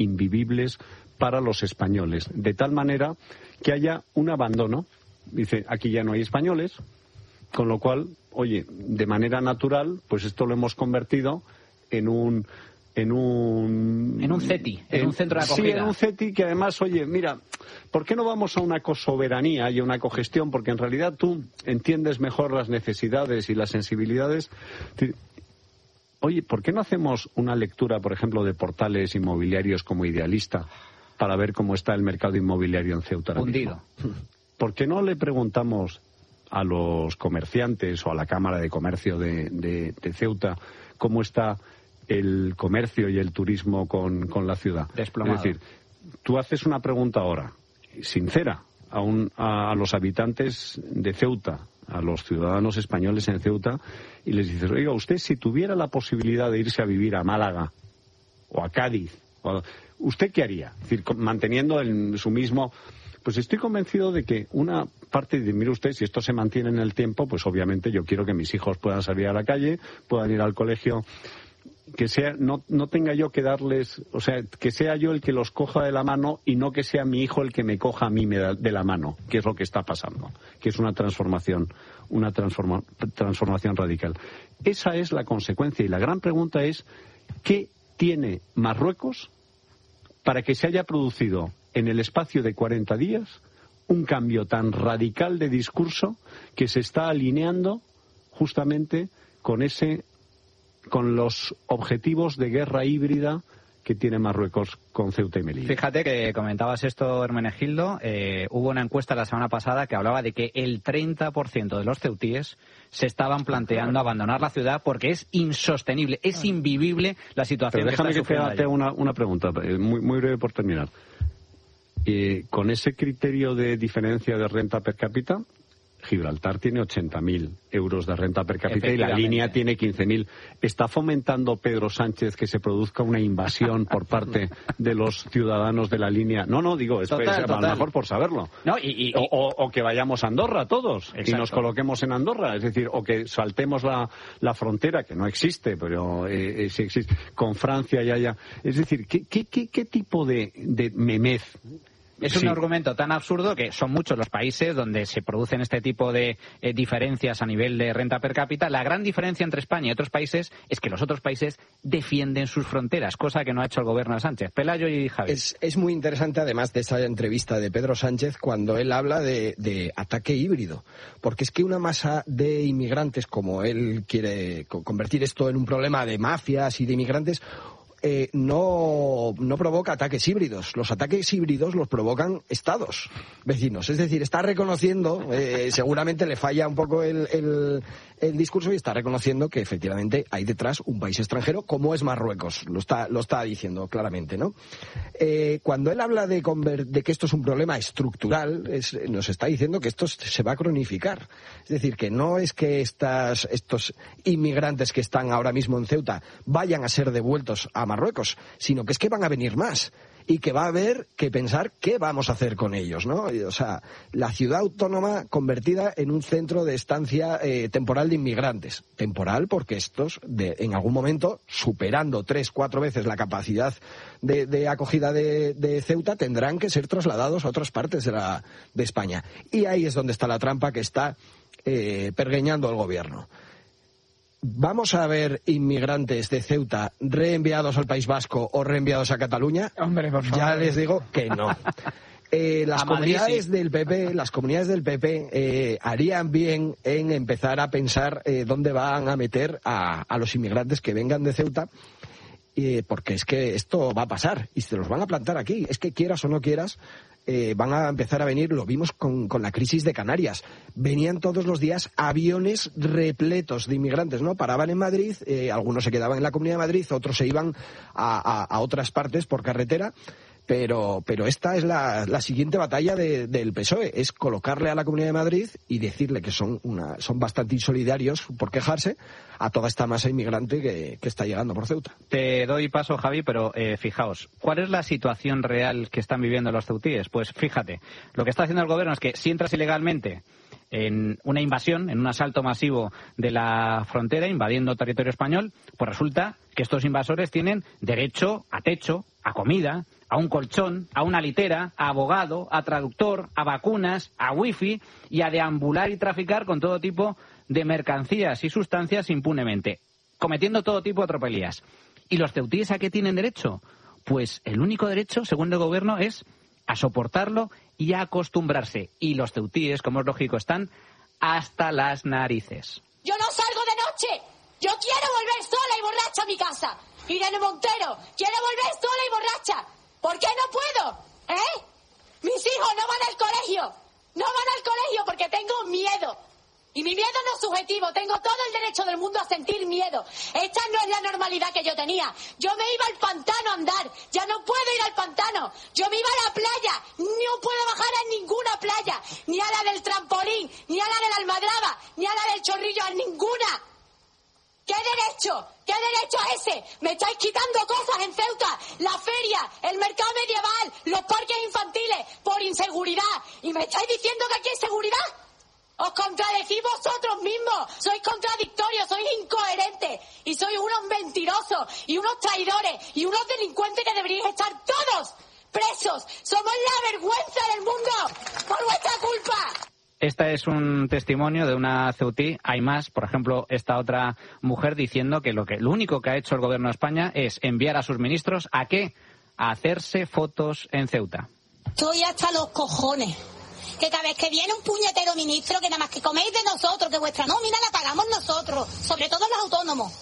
invivibles para los españoles, de tal manera que haya un abandono. Dice, aquí ya no hay españoles, con lo cual, oye, de manera natural, pues esto lo hemos convertido en un CETI, en un centro de acogida. Sí, en un CETI que además, oye, mira, ¿por qué no vamos a una cosoberanía y a una cogestión? Porque en realidad tú entiendes mejor las necesidades y las sensibilidades. Oye, ¿por qué no hacemos una lectura, por ejemplo, de portales inmobiliarios como Idealista para ver cómo está el mercado inmobiliario en Ceuta ahora mismo? ¿Por qué no le preguntamos a los comerciantes o a la Cámara de Comercio de Ceuta cómo está el comercio y el turismo con la ciudad? Desplomado. Es decir, tú haces una pregunta ahora, sincera, a los habitantes de Ceuta, a los ciudadanos españoles en Ceuta, y les dices, oiga, usted si tuviera la posibilidad de irse a vivir a Málaga o a Cádiz, ¿usted qué haría? Es decir, manteniendo su mismo... Pues estoy convencido de que una parte de, mire usted, si esto se mantiene en el tiempo, pues obviamente yo quiero que mis hijos puedan salir a la calle, puedan ir al colegio, que sea, no tenga yo que darles, o sea, que sea yo el que los coja de la mano y no que sea mi hijo el que me coja a mí de la mano, que es lo que está pasando, que es una transformación radical. Esa es la consecuencia y la gran pregunta es, ¿qué tiene Marruecos para que se haya producido en el espacio de 40 días un cambio tan radical de discurso que se está alineando justamente con los objetivos de guerra híbrida que tiene Marruecos con Ceuta y Melilla? Fíjate que comentabas esto, Hermenegildo. Hubo una encuesta la semana pasada que hablaba de que el 30% de los ceutíes se estaban planteando abandonar la ciudad porque es insostenible, es invivible la situación. Pero déjame que te haga una pregunta, muy breve por terminar. Con ese criterio de diferencia de renta per cápita, Gibraltar tiene 80.000 euros de renta per cápita y la línea tiene 15.000. ¿Está fomentando Pedro Sánchez que se produzca una invasión por parte de los ciudadanos de la línea? No, digo, es a lo mejor por saberlo. No, o que vayamos a Andorra todos. Exacto. Y nos coloquemos en Andorra. Es decir, o que saltemos la frontera, que no existe, pero sí existe, con Francia y allá. Es decir, ¿qué tipo de memez? Es un argumento tan absurdo que son muchos los países donde se producen este tipo de diferencias a nivel de renta per cápita. La gran diferencia entre España y otros países es que los otros países defienden sus fronteras, cosa que no ha hecho el gobierno de Sánchez. Pelayo y Javi. Es muy interesante, además de esa entrevista de Pedro Sánchez, cuando él habla de ataque híbrido. Porque es que una masa de inmigrantes, como él quiere convertir esto en un problema de mafias y de inmigrantes, no provoca ataques híbridos. Los ataques híbridos los provocan estados vecinos. Es decir, está reconociendo, seguramente le falla un poco el discurso, y está reconociendo que efectivamente hay detrás un país extranjero como es Marruecos. Lo está diciendo claramente, ¿no? Cuando él habla de que esto es un problema estructural, nos está diciendo que esto se va a cronificar. Es decir, que no es que estos inmigrantes que están ahora mismo en Ceuta vayan a ser devueltos a Marruecos, sino que es que van a venir más y que va a haber que pensar qué vamos a hacer con ellos, ¿no? O sea, la ciudad autónoma convertida en un centro de estancia temporal de inmigrantes. Temporal porque estos, en algún momento, superando 3-4 veces la capacidad de acogida de Ceuta, tendrán que ser trasladados a otras partes de España. Y ahí es donde está la trampa que está pergeñando el gobierno. ¿Vamos a ver inmigrantes de Ceuta reenviados al País Vasco o reenviados a Cataluña? Hombre, por favor. Ya les digo que no. Las comunidades del PP harían bien en empezar a pensar dónde van a meter a los inmigrantes que vengan de Ceuta, porque es que esto va a pasar y se los van a plantar aquí. Es que quieras o no quieras, van a empezar a venir. Lo vimos con la crisis de Canarias. Venían todos los días aviones repletos de inmigrantes, ¿no? Paraban en Madrid, algunos se quedaban en la Comunidad de Madrid, otros se iban a otras partes por carretera. Pero esta es la siguiente batalla del PSOE, es colocarle a la Comunidad de Madrid y decirle que son bastante insolidarios por quejarse a toda esta masa inmigrante que está llegando por Ceuta. Te doy paso, Javi, pero fijaos, ¿cuál es la situación real que están viviendo los ceutíes? Pues fíjate, lo que está haciendo el gobierno es que si entras ilegalmente en una invasión, en un asalto masivo de la frontera, invadiendo territorio español, pues resulta que estos invasores tienen derecho a techo, a comida, a un colchón, a una litera, a abogado, a traductor, a vacunas, a wifi y a deambular y traficar con todo tipo de mercancías y sustancias impunemente, cometiendo todo tipo de tropelías. ¿Y los ceutíes a qué tienen derecho? Pues el único derecho, según el gobierno, es a soportarlo y a acostumbrarse. Y los ceutíes, como es lógico, están hasta las narices. Yo no salgo de noche. Yo quiero volver sola y borracha a mi casa. Irene Montero, quiero volver sola y borracha. ¿Por qué no puedo? Mis hijos no van al colegio. No van al colegio porque tengo miedo. Y mi miedo no es subjetivo. Tengo todo el derecho del mundo a sentir miedo. Esta no es la normalidad que yo tenía. Yo me iba al pantano a andar. Ya no puedo ir al pantano. Yo me iba a la playa. No puedo bajar a ninguna playa. Ni a la del trampolín, ni a la de la Almadraba, ni a la del Chorrillo, a ninguna. ¿Qué derecho? ¿Qué derecho es ese? Me estáis quitando cosas en Ceuta, la feria, el mercado medieval, los parques infantiles, por inseguridad. ¿Y me estáis diciendo que aquí hay seguridad? Os contradecís vosotros mismos. Sois contradictorios, sois incoherentes. Y sois unos mentirosos, y unos traidores, y unos delincuentes que deberíais estar todos presos. Somos la vergüenza del mundo por vuestra culpa. Este es un testimonio de una ceutí. Hay más, por ejemplo, esta otra mujer diciendo que lo único que ha hecho el gobierno de España es enviar a sus ministros ¿a qué? A hacerse fotos en Ceuta. Estoy hasta los cojones. Que cada vez que viene un puñetero ministro, que nada más que coméis de nosotros, que vuestra nómina la pagamos nosotros, sobre todo los autónomos,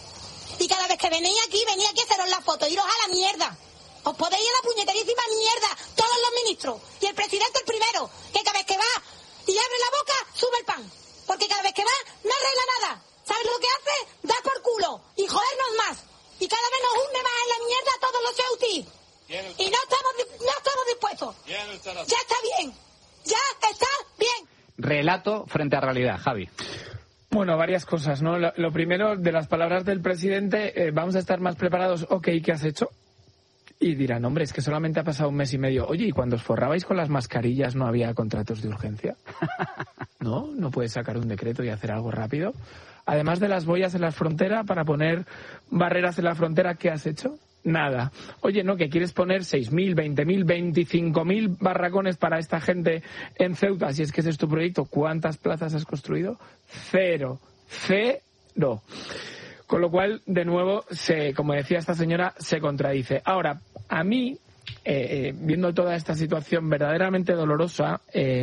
Y cada vez que venís aquí a haceros la foto, iros a la mierda. Os podéis ir a la puñeterísima mierda, todos los ministros. Y el presidente el primero, que cada vez que va y abre la boca, sube el pan. Porque cada vez que va, no arregla nada. ¿Sabes lo que hace? Da por culo y jodernos más. Y cada vez nos hunde más en la mierda a todos los ceutis. Y no estamos dispuestos. Ya está bien. Ya está bien. Relato frente a realidad, Javi. Bueno, varias cosas, ¿no? Lo primero, de las palabras del presidente, vamos a estar más preparados. Ok, ¿qué has hecho? Y dirán, hombre, es que solamente ha pasado un mes y medio. Oye, ¿y cuando os forrabais con las mascarillas no había contratos de urgencia? ¿No? ¿No puedes sacar un decreto y hacer algo rápido? Además de las boyas en la frontera, para poner barreras en la frontera, ¿qué has hecho? Nada. Oye, ¿no? Que quieres poner 6.000, 20.000, 25.000 barracones para esta gente en Ceuta. Si es que ese es tu proyecto, ¿cuántas plazas has construido? Cero. Con lo cual, de nuevo, como decía esta señora, se contradice. Ahora, a mí, viendo toda esta situación verdaderamente dolorosa,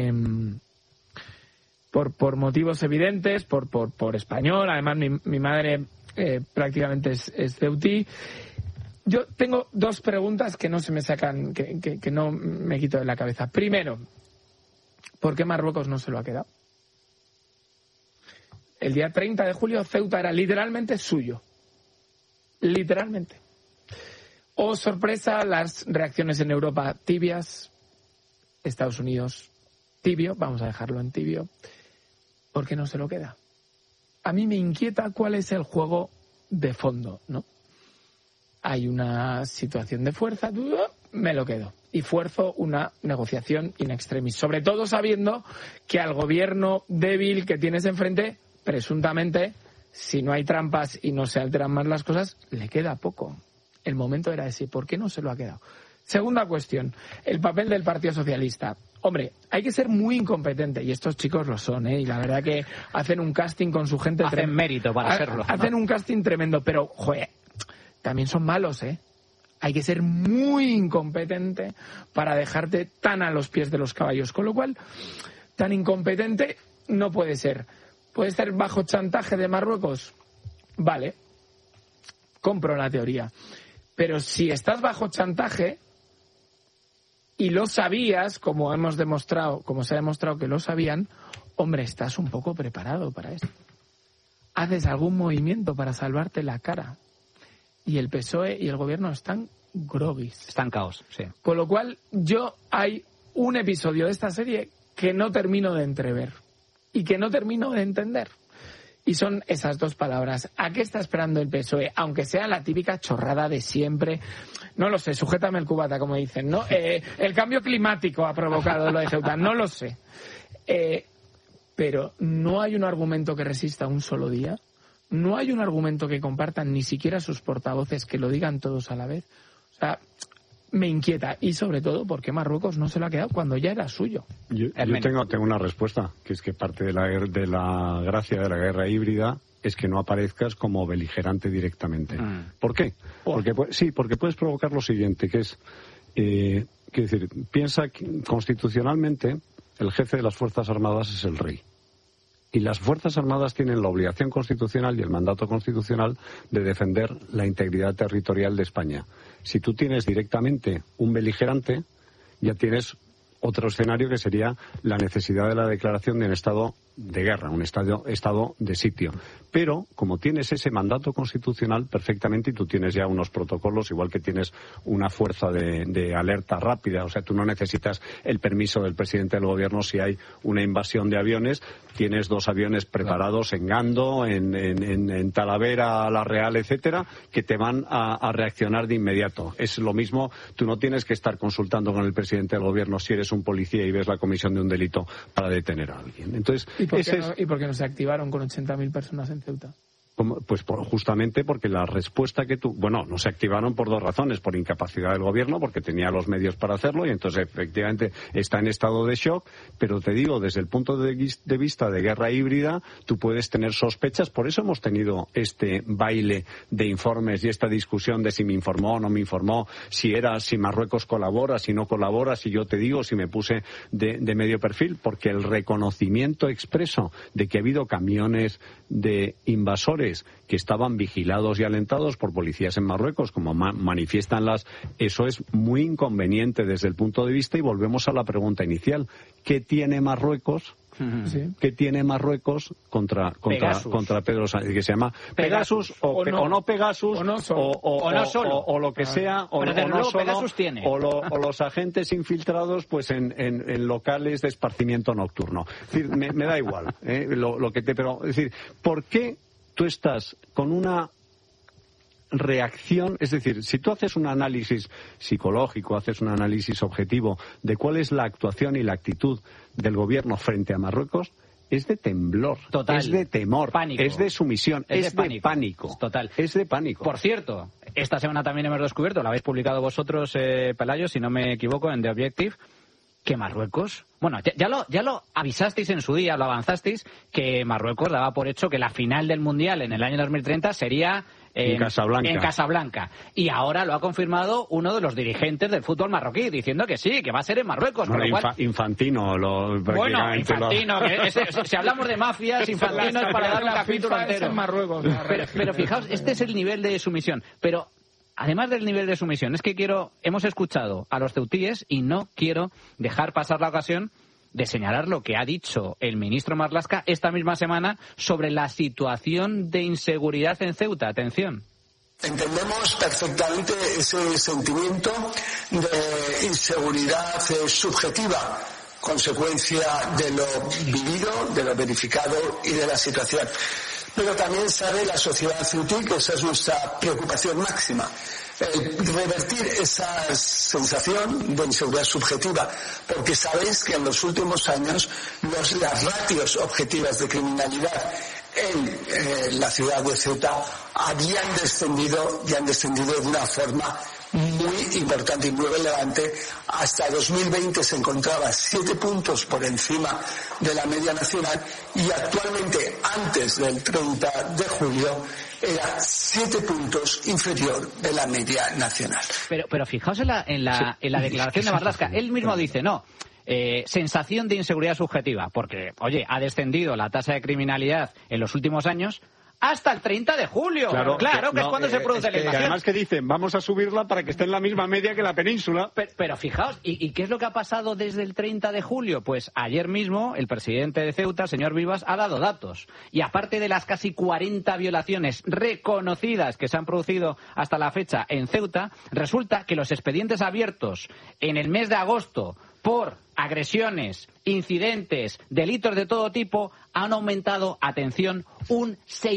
por motivos evidentes, por español, además mi madre prácticamente es ceutí, yo tengo dos preguntas que no se me sacan, que no me quito de la cabeza. Primero, ¿por qué Marruecos no se lo ha quedado? El día 30 de julio Ceuta era literalmente suyo. Literalmente. Oh, sorpresa, las reacciones en Europa tibias. Estados Unidos tibio, vamos a dejarlo en tibio. ¿Por qué no se lo queda? A mí me inquieta cuál es el juego de fondo, ¿no? Hay una situación de fuerza, me lo quedo. Y fuerzo una negociación in extremis. Sobre todo sabiendo que al gobierno débil que tienes enfrente, presuntamente, si no hay trampas y no se alteran más las cosas, le queda poco. El momento era ese. ¿Por qué no se lo ha quedado? Segunda cuestión, el papel del Partido Socialista. Hombre, hay que ser muy incompetente, y estos chicos lo son, y la verdad que hacen un casting con su gente... Hacen mérito para serlo. Hacen un casting tremendo, pero, joder, también son malos, Hay que ser muy incompetente para dejarte tan a los pies de los caballos. Con lo cual, tan incompetente no puede ser. ¿Puede estar bajo chantaje de Marruecos? Vale, compro la teoría. Pero si estás bajo chantaje y lo sabías, como se ha demostrado que lo sabían, hombre, estás un poco preparado para esto. Haces algún movimiento para salvarte la cara. Y el PSOE y el gobierno están groguis. Están caos, sí. Con lo cual, hay un episodio de esta serie que no termino de entrever y que no termino de entender. Y son esas dos palabras. ¿A qué está esperando el PSOE? Aunque sea la típica chorrada de siempre. No lo sé, sujétame el cubata, como dicen, ¿no? El cambio climático ha provocado lo de Ceuta, no lo sé. Pero no hay un argumento que resista un solo día. No hay un argumento que compartan ni siquiera sus portavoces, que lo digan todos a la vez. O sea, me inquieta. Y sobre todo, ¿por qué Marruecos no se lo ha quedado cuando ya era suyo? Yo tengo una respuesta, que es que parte de la gracia de la guerra híbrida es que no aparezcas como beligerante directamente. ¿Por qué? Porque puedes provocar lo siguiente, que es, piensa que constitucionalmente el jefe de las Fuerzas Armadas es el rey. Y las Fuerzas Armadas tienen la obligación constitucional y el mandato constitucional de defender la integridad territorial de España. Si tú tienes directamente un beligerante, ya tienes otro escenario que sería la necesidad de la declaración de un estado de guerra, un estado de sitio. Pero, como tienes ese mandato constitucional perfectamente, y tú tienes ya unos protocolos, igual que tienes una fuerza de alerta rápida, o sea, tú no necesitas el permiso del presidente del gobierno si hay una invasión de aviones, tienes 2 aviones preparados en Gando, en Talavera, La Real, etcétera, que te van a reaccionar de inmediato. Es lo mismo, tú no tienes que estar consultando con el presidente del gobierno si eres un policía y ves la comisión de un delito para detener a alguien. Entonces, ¿Y por qué no se activaron con 80.000 personas en Ceuta? Pues justamente porque la respuesta que no se activaron por 2 razones: por incapacidad del gobierno, porque tenía los medios para hacerlo, y entonces efectivamente está en estado de shock. Pero te digo, desde el punto de vista de guerra híbrida, tú puedes tener sospechas. Por eso hemos tenido este baile de informes y esta discusión de si me informó o no me informó, si Marruecos colabora, si no colabora, si yo te digo, si me puse de medio perfil, porque el reconocimiento expreso de que ha habido camiones de invasores que estaban vigilados y alentados por policías en Marruecos, como manifiestan eso es muy inconveniente desde el punto de vista, y volvemos a la pregunta inicial: ¿qué tiene Marruecos? ¿Qué tiene Marruecos contra Pedro Sánchez? Que se llama Pegasus o no Pegasus o no solo o lo que sea, o no solo Pegasus tiene. o los agentes infiltrados pues en locales de esparcimiento nocturno. Es decir, me da igual pero es decir, ¿por qué tú estás con una reacción? Es decir, si tú haces un análisis psicológico, haces un análisis objetivo de cuál es la actuación y la actitud del gobierno frente a Marruecos, es de temblor, total, es de temor, pánico, es de sumisión, es de pánico. Total. Es de pánico. Por cierto, esta semana también hemos descubierto, lo habéis publicado vosotros, Pelayo, si no me equivoco, en The Objective, que Marruecos, bueno, ya lo avisasteis en su día, lo avanzasteis, que Marruecos daba por hecho que la final del Mundial en el año 2030 sería en Casablanca. Y ahora lo ha confirmado uno de los dirigentes del fútbol marroquí, diciendo que sí, que va a ser en Marruecos. Bueno, con lo cual... Infantino. Infantino. Si hablamos de mafias, Infantino es para dar un capítulo entero. En Marruecos, pero fijaos, este es el nivel de sumisión. Pero además del nivel de sumisión, es que hemos escuchado a los ceutíes y no quiero dejar pasar la ocasión de señalar lo que ha dicho el ministro Marlaska esta misma semana sobre la situación de inseguridad en Ceuta. Atención. Entendemos perfectamente ese sentimiento de inseguridad subjetiva, consecuencia de lo vivido, de lo verificado y de la situación. Pero también sabe la sociedad ceutí que esa es nuestra preocupación máxima. Revertir esa sensación de inseguridad subjetiva, porque sabéis que en los últimos años las ratios objetivas de criminalidad en la ciudad de Ceuta habían descendido y han descendido de una forma muy importante y muy relevante. Hasta 2020 se encontraba 7 puntos por encima de la media nacional y actualmente, antes del 30 de julio, era 7 puntos inferior de la media nacional. Pero fijaos en la declaración de Marlaska. Él mismo dice, sensación de inseguridad subjetiva, porque, oye, ha descendido la tasa de criminalidad en los últimos años hasta el 30 de julio. Claro, que es cuando se produce la invasión. Además que dicen, vamos a subirla para que esté en la misma media que la península. Pero fijaos, ¿y qué es lo que ha pasado desde el 30 de julio? Pues ayer mismo el presidente de Ceuta, señor Vivas, ha dado datos. Y aparte de las casi 40 violaciones reconocidas que se han producido hasta la fecha en Ceuta, resulta que los expedientes abiertos en el mes de agosto por agresiones, incidentes, delitos de todo tipo han aumentado, atención, un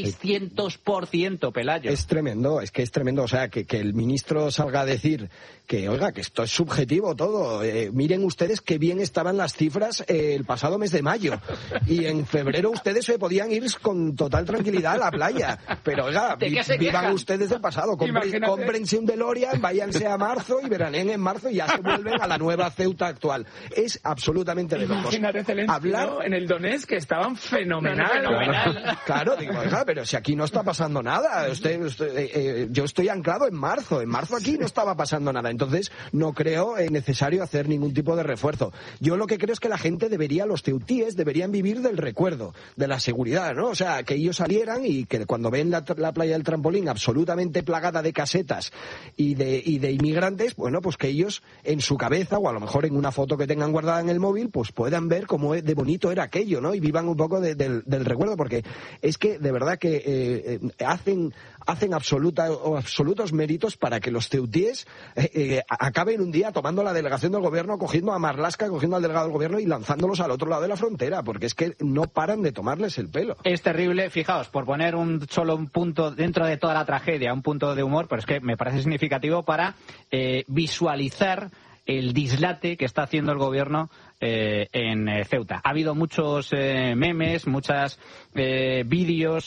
600%, Pelayo. Es tremendo, es que es tremendo. O sea, que el ministro salga a decir que, oiga, que esto es subjetivo todo. Miren ustedes qué bien estaban las cifras el pasado mes de mayo. Y en febrero ustedes se podían ir con total tranquilidad a la playa. Pero, oiga, vivan ustedes del pasado. Cómprense un DeLorean, váyanse a marzo y veraneen en marzo y ya se vuelven a la nueva Ceuta actual. Es absolutamente de locos. Imagínate Zelensky, en el Donetsk, que estaban fenomenal. Claro, digo, oiga, pero si aquí no está pasando nada. Yo estoy anclado en marzo. En marzo aquí no estaba pasando nada. Entonces, no creo necesario hacer ningún tipo de refuerzo. Yo lo que creo es que la gente los ceutíes deberían vivir del recuerdo, de la seguridad, ¿no? O sea, que ellos salieran y que cuando ven la playa del Trampolín absolutamente plagada de casetas y de inmigrantes, bueno, pues que ellos en su cabeza, o a lo mejor en una foto que tengan guardada en el móvil, pues puedan ver cómo de bonito era aquello, ¿no? Y vivan un poco del recuerdo, porque es que de verdad que hacen absolutos méritos para que los ceutíes acaben un día tomando la delegación del gobierno, cogiendo a Marlaska, cogiendo al delegado del gobierno y lanzándolos al otro lado de la frontera, porque es que no paran de tomarles el pelo. Es terrible, fijaos, por poner solo un punto dentro de toda la tragedia, un punto de humor, pero es que me parece significativo para visualizar el dislate que está haciendo el gobierno en Ceuta. Ha habido muchos memes, muchos vídeos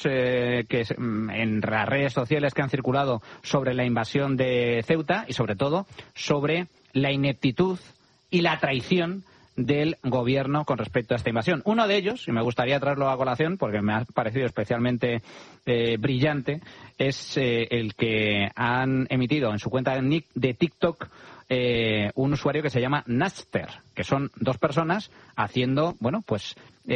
en las redes sociales que han circulado sobre la invasión de Ceuta y sobre todo sobre la ineptitud y la traición del gobierno con respecto a esta invasión. Uno de ellos, y me gustaría traerlo a colación porque me ha parecido especialmente brillante, es el que han emitido en su cuenta de TikTok un usuario que se llama Naster, que son dos personas haciendo, bueno, pues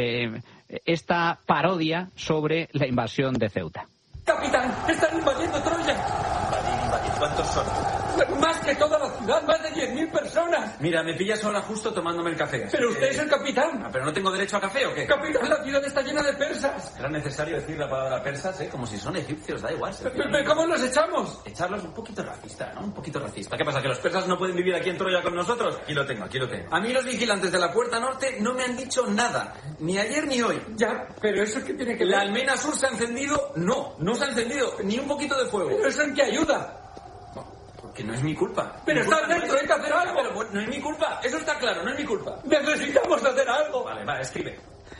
esta parodia sobre la invasión de Ceuta. Capitán, están invadiendo Troya. Invadir. ¿Cuántos son? Más que toda la ciudad, más de 10.000 personas. Mira, me pillas ahora justo tomándome el café. Pero usted es el capitán. ¿Pero no tengo derecho a café o qué? Capitán, la ciudad está llena de persas. ¿Era necesario decir la palabra persas, como si son egipcios? Da igual. ¿Pero cómo los echamos? Echarlos un poquito racista, ¿no? Un poquito racista. ¿Qué pasa, que los persas no pueden vivir aquí en Troya con nosotros? Aquí lo tengo. A mí los vigilantes de la Puerta Norte no me han dicho nada. Ni ayer ni hoy. Ya, pero ¿eso qué tiene que ver? ¿La almena sur se ha encendido? No se ha encendido. Ni un poquito de fuego. ¿Pero eso en qué ayuda? Que no es mi culpa. Pero está dentro, hay que hacer algo. Pero bueno, no es mi culpa, eso está claro, no es mi culpa. Necesitamos hacer algo. Vale, escribe.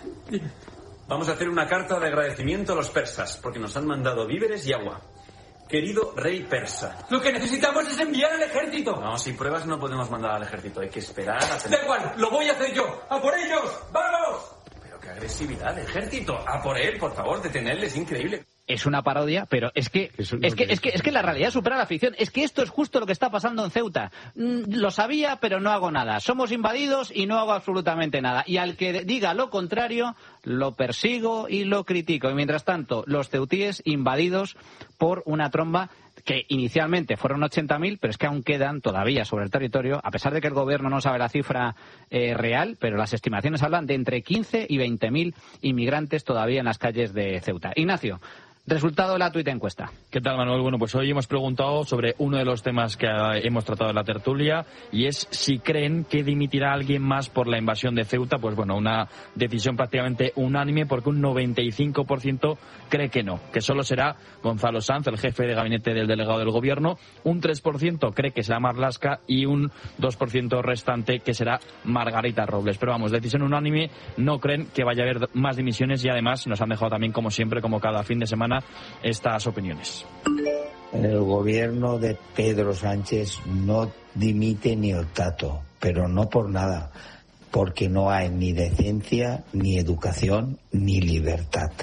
Vamos a hacer una carta de agradecimiento a los persas, porque nos han mandado víveres y agua. Querido rey persa. Lo que necesitamos es enviar al ejército. No, sin pruebas no podemos mandar al ejército, hay que esperar a tener... Da igual, lo voy a hacer yo. ¡A por ellos! ¡Vamos! Pero qué agresividad, ejército. A por él, por favor, detenerle, es increíble. Es una parodia, pero es que la realidad supera la ficción. Es que esto es justo lo que está pasando en Ceuta. Lo sabía, pero no hago nada. Somos invadidos y no hago absolutamente nada. Y al que diga lo contrario, lo persigo y lo critico. Y mientras tanto, los ceutíes invadidos por una tromba que inicialmente fueron 80.000, pero es que aún quedan todavía sobre el territorio, a pesar de que el gobierno no sabe la cifra real, pero las estimaciones hablan de entre 15 y 20.000 inmigrantes todavía en las calles de Ceuta. Ignacio, resultado de la tuita-encuesta. ¿Qué tal, Manuel? Bueno, pues hoy hemos preguntado sobre uno de los temas que hemos tratado en la tertulia, y es si creen que dimitirá alguien más por la invasión de Ceuta. Pues bueno, una decisión prácticamente unánime, porque un 95% cree que no, que solo será Gonzalo Sanz, el jefe de gabinete del delegado del gobierno. Un 3% cree que será Marlaska y un 2% restante que será Margarita Robles. Pero vamos, decisión unánime, no creen que vaya a haber más dimisiones, y además nos han dejado también, como siempre, como cada fin de semana, estas opiniones. El gobierno de Pedro Sánchez no dimite ni el tato, pero no por nada, porque no hay ni decencia, ni educación, ni libertad.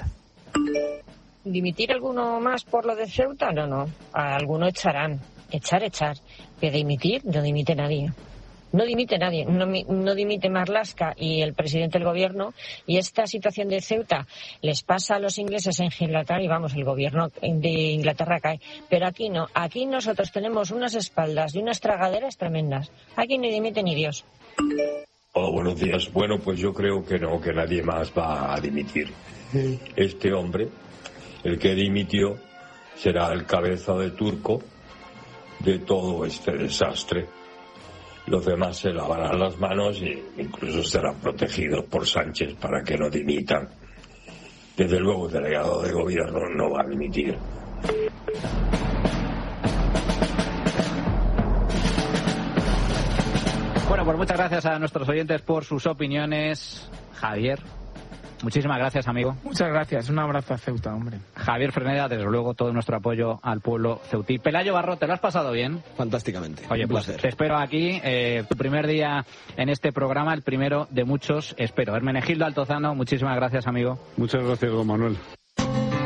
¿Dimitir alguno más por lo de Ceuta? No. A alguno echarán. Echar. Que dimitir, no dimite nadie. No dimite nadie, no dimite Marlaska y el presidente del gobierno, y esta situación de Ceuta les pasa a los ingleses en Gibraltar y vamos, el gobierno de Inglaterra cae, pero aquí no, aquí nosotros tenemos unas espaldas y unas tragaderas tremendas, aquí ni dimite ni Dios. Hola, buenos días. Bueno, pues yo creo que no, que nadie más va a dimitir. Este hombre, el que dimitió, será el cabeza de turco de todo este desastre. los demás se lavarán las manos e incluso serán protegidos por Sánchez para que no dimitan. Desde luego el delegado de gobierno no va a dimitir. Bueno, pues muchas gracias a nuestros oyentes por sus opiniones. Javier, muchísimas gracias, amigo. Muchas gracias, un abrazo a Ceuta, hombre. Javier Freneda, desde luego, todo nuestro apoyo al pueblo ceutí. Pelayo Barro, ¿te lo has pasado bien? Fantásticamente. Oye, un pues placer. te espero aquí, tu primer día en este programa, el primero de muchos, espero. Hermenegildo Altozano, muchísimas gracias, amigo. Muchas gracias, don Manuel.